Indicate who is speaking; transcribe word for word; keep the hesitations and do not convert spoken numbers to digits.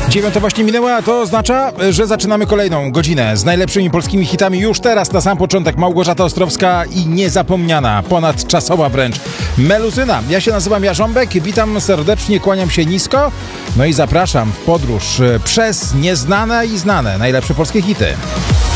Speaker 1: Dziewiąta właśnie minęła, a to oznacza, że zaczynamy kolejną godzinę z najlepszymi polskimi hitami. Już teraz, na sam początek, Małgorzata Ostrowska i niezapomniana, ponadczasowa wręcz Meluzyna. Ja się nazywam Jarząbek, witam serdecznie, kłaniam się nisko, no i zapraszam w podróż przez nieznane i znane najlepsze polskie hity.